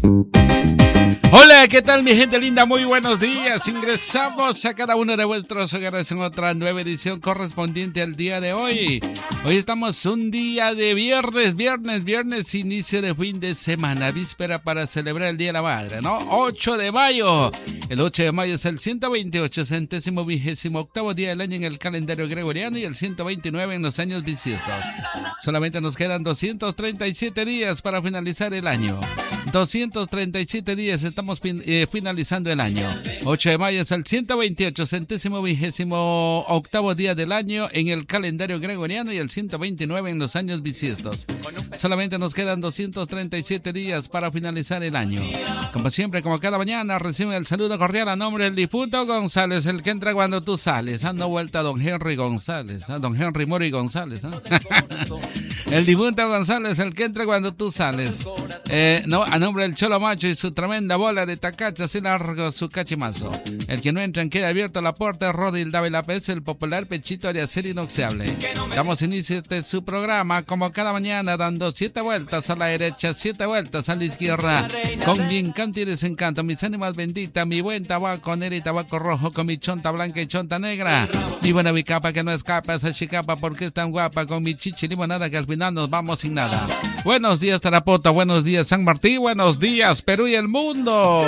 Hola, ¿qué tal mi gente linda? Muy buenos días. Ingresamos a cada uno de vuestros hogares en otra nueva edición correspondiente al día de hoy. Hoy estamos un día de viernes, inicio de fin de semana, víspera para celebrar el Día de la Madre, ¿no? 8 de mayo. El 8 de mayo es el 128, 128º día del año en el calendario gregoriano y el 129 en los años bisiestos. Solamente nos quedan 237 días para finalizar el año. 237 días, estamos finalizando el año. 8 de mayo es el 128, 128º día del año en el calendario gregoriano y el 129 en los años bisiestos. Solamente nos quedan 237 días para finalizar el año. Como siempre, como cada mañana, reciben el saludo cordial a nombre del difunto González, el que entra cuando tú sales. Dando vuelta a don Henry González, a don Henry Mori González. El difunto González, el que entra cuando tú sales. A nombre del Cholo Macho y su tremenda bola de tacachas y largo su cachimazo. El que no entra en queda abierto la puerta es Rodil Dávila Pérez, el popular pechito de acero inoxidable. Damos inicio a su programa como cada mañana, dando 7 vueltas a la derecha, 7 vueltas a la izquierda, con mi encanto y desencanto, mis ánimas benditas, mi buen tabaco negro y tabaco rojo, con mi chonta blanca y chonta negra, mi buena mi capa que no escapa, esa chicapa porque es tan guapa, con mi chichi limonada que al final nos vamos sin nada. Buenos días Tarapota, buenos días San Martín, buenos días Perú y el mundo.